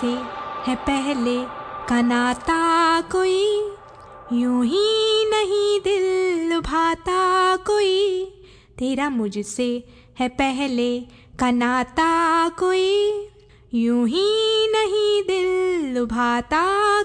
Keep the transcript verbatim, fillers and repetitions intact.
मुझसे है पहले का नाता कोई, यूं ही नहीं दिल लुभाता कोई। तेरा मुझसे है पहले का नाता कोई, यूं ही नहीं दिल लुभाता